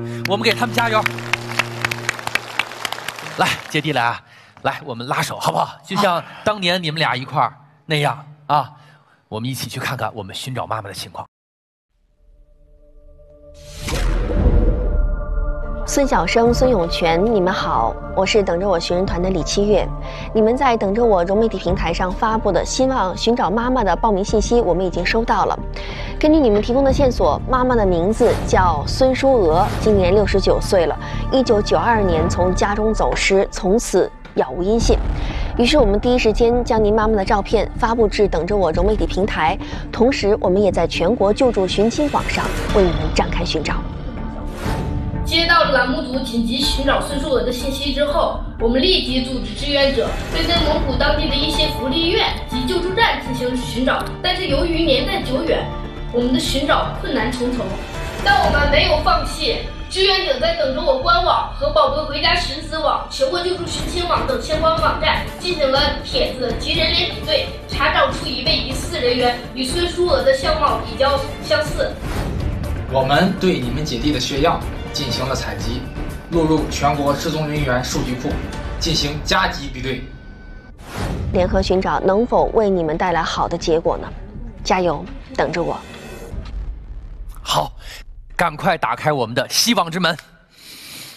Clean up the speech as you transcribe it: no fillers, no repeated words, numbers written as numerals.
我们给他们加油。来，姐弟俩，来，我们拉手好不好？就像当年你们俩一块儿那样啊，我们一起去看看我们寻找妈妈的情况。 孙晓生、孙永全，你们好，我是等着我寻人团的李七月。你们在等着我融媒体平台上发布的希望寻找妈妈的报名信息，我们已经收到了。根据你们提供的线索，妈妈的名字叫孙淑娥，今年69岁了。1992年从家中走失，从此杳无音信。于是我们第一时间将您妈妈的照片发布至等着我融媒体平台，同时我们也在全国救助寻亲网上为你们展开寻找。 接到栏目组紧急寻找孙淑娥的信息之后，我们立即组织志愿者对内蒙古当地的一些福利院及救助站进行寻找，但是由于年代久远，我们的寻找困难重重。但我们没有放弃，志愿者在等着我官网和宝贝回家寻子网、全国救助寻亲网等相关网站进行了帖子及人脸比对，查找出一位疑似人员与孙淑娥的相貌比较相似。 我们对你们姐弟的血样进行了采集，录入全国失踪人员数据库，进行加急比对。 联合寻找能否为你们带来好的结果呢？加油，等着我。 好，赶快打开我们的希望之门。